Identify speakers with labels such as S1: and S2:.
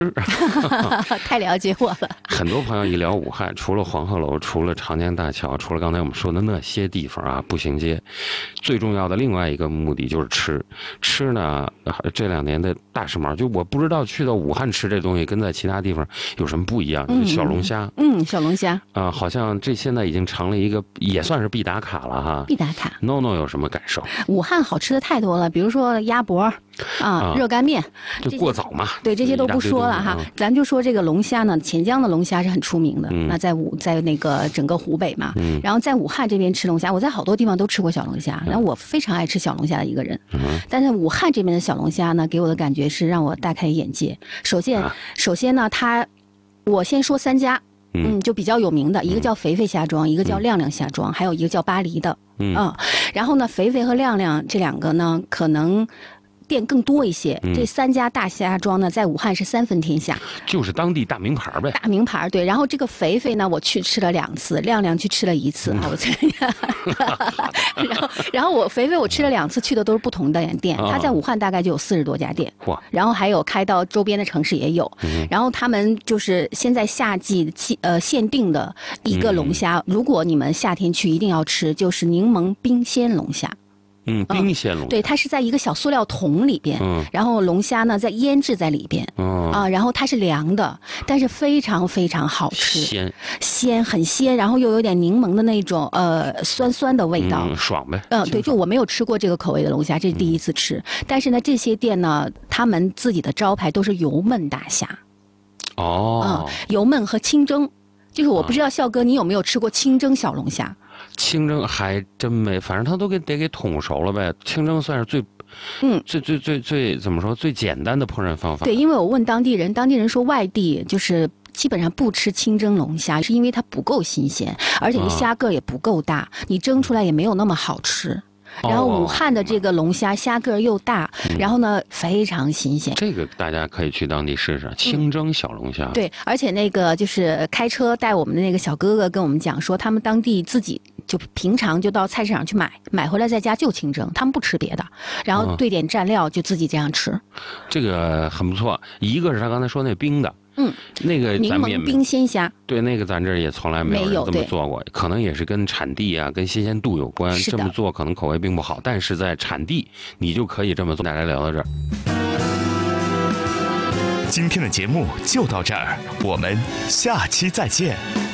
S1: 太了解我了。
S2: 很多朋友一聊武汉，除了黄鹤楼，除了长江大桥，除了刚才我们说的那些地方啊，步行街，最重要的另外一个目的就是吃。吃呢，这2年的大时髦，就我不知道去到武汉吃这东西跟在其他地方有什么不一样。就是小龙虾，
S1: 小龙虾
S2: 好像这现在已经成了一个也算是必打卡了哈。
S1: 必打卡。
S2: NONO 有什么感受？
S1: 武汉好吃的太多了，比如说鸭脖热干面，
S2: 就过早嘛。
S1: 对，这些都不说了哈，咱就说这个龙虾呢，钱江的龙虾是很出名的。那在那个整个湖北嘛，然后在武汉这边吃龙虾，我在好多地方都吃过小龙虾，然后我非常爱吃小龙虾的一个人。但是武汉这边的小龙虾呢，给我的感觉是让我大开眼界。首先呢，我先说3家。就比较有名的，一个叫肥肥虾庄，一个叫亮亮虾庄，还有一个叫巴黎的。然后呢，肥肥和亮亮这2个呢，可能店更多一些。这3家大虾庄呢，在武汉是3分天下，
S2: 就是当地大名牌呗。
S1: 大名牌，对。然后这个肥肥呢，我去吃了2次，亮亮去吃了1次。然后我肥肥我吃了2次，去的都是不同的店。他在武汉大概就有40多家店，然后还有开到周边的城市也有。然后他们就是现在夏季限定的一个龙虾，如果你们夏天去一定要吃，就是柠檬冰鲜龙虾。
S2: 冰鲜龙虾，
S1: 对，它是在一个小塑料桶里边，然后龙虾呢在腌制在里边，然后它是凉的，但是非常非常好吃，鲜很鲜，然后又有点柠檬的那种酸酸的味道，
S2: 爽呗。
S1: 对，就我没有吃过这个口味的龙虾，这是第一次吃。但是呢，这些店呢，他们自己的招牌都是油焖大虾，油焖和清蒸，就是我不知道笑哥你有没有吃过清蒸小龙虾？
S2: 清蒸还真没，反正他都得给捅熟了呗。清蒸算是最怎么说最简单的烹饪方法。
S1: 对，因为我问当地人说外地就是基本上不吃清蒸龙虾，是因为它不够新鲜，而且你虾个也不够大，你蒸出来也没有那么好吃。然后武汉的这个龙虾虾个又大，然后呢非常新鲜。
S2: 这个大家可以去当地试试清蒸小龙虾。
S1: 对，而且那个就是开车带我们的那个小哥哥跟我们讲说，他们当地自己就平常就到菜市场去买回来在家就清蒸，他们不吃别的，然后兑点蘸料就自己这样吃。
S2: 这个很不错。一个是他刚才说那冰的。那个
S1: 柠檬冰鲜虾，
S2: 对，那个咱这儿也从来没有人这么做过，可能也是跟产地啊、跟新鲜度有关。这么做可能口味并不好，但是在产地你就可以这么做。大家聊到这儿，
S3: 今天的节目就到这儿，我们下期再见。